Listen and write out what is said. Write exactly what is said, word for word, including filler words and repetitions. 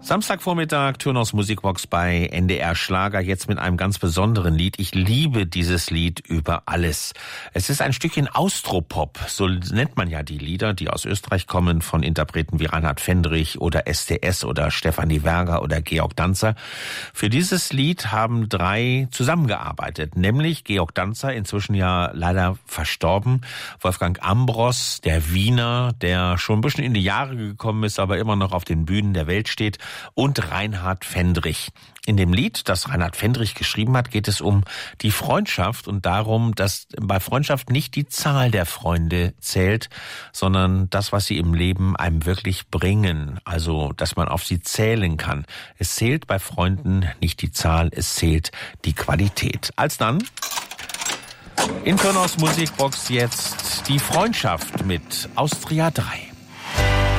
Samstagvormittag, Turnhaus Musikbox bei N D R Schlager, jetzt mit einem ganz besonderen Lied. Ich liebe dieses Lied über alles. Es ist ein Stückchen Austropop, so nennt man ja die Lieder, die aus Österreich kommen, von Interpreten wie Reinhard Fendrich oder S T S oder Stefanie Werger oder Georg Danzer. Für dieses Lied haben drei zusammengearbeitet, nämlich Georg Danzer, inzwischen ja leider verstorben, Wolfgang Ambros, der Wiener, der schon ein bisschen in die Jahre gekommen ist, aber immer noch auf den Bühnen der Welt steht, und Reinhard Fendrich. In dem Lied, das Reinhard Fendrich geschrieben hat, geht es um die Freundschaft und darum, dass bei Freundschaft nicht die Zahl der Freunde zählt, sondern das, was sie im Leben einem wirklich bringen. Also, dass man auf sie zählen kann. Es zählt bei Freunden nicht die Zahl, es zählt die Qualität. Alsdann in Turnhaus Musikbox jetzt die Freundschaft mit Austria drei.